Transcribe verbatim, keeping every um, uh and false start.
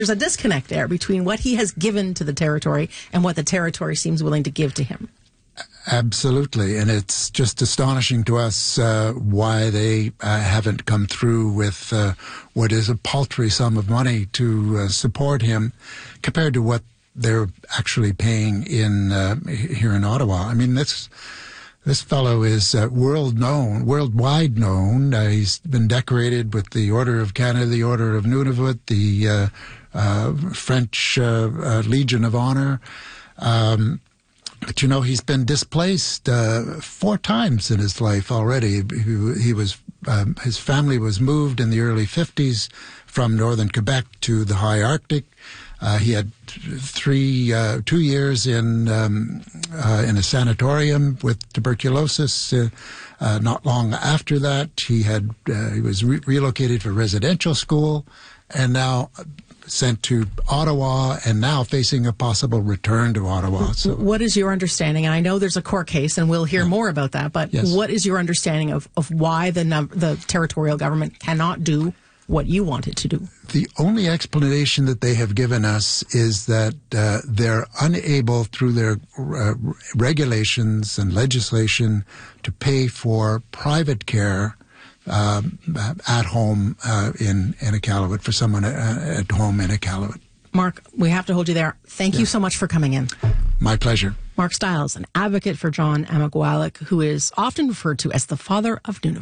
There's a disconnect there between what he has given to the territory and what the territory seems willing to give to him. Absolutely, and it's just astonishing to us uh, why they uh, haven't come through with uh, what is a paltry sum of money to uh, support him compared to what they're actually paying in uh, here in Ottawa. I mean, this this fellow is uh, world known, worldwide known. Uh, he's been decorated with the Order of Canada, the Order of Nunavut, the uh, uh, French uh, uh, Legion of Honor. Um, But, you know, he's been displaced uh, four times in his life already. He, he was, um, his family was moved in the early fifties from northern Quebec to the high Arctic. Uh, he had three, uh, two years in um, uh, in a sanatorium with tuberculosis. Uh, uh, not long after that, he had uh, he was re- relocated for residential school, and now sent to Ottawa, and now facing a possible return to Ottawa. So, what is your understanding? And I know there's a court case, and we'll hear yeah. more about that, but yes. what is your understanding of, of why the num- the territorial government cannot do what you want it to do? The only explanation that they have given us is that uh, they're unable, through their uh, regulations and legislation, to pay for private care Uh, at home uh, in in Iqaluit, for someone uh, at home in Iqaluit. Mark, we have to hold you there. Thank yeah. you so much for coming in. My pleasure. Mark Stiles, an advocate for John Amagualik, who is often referred to as the father of Nunavut.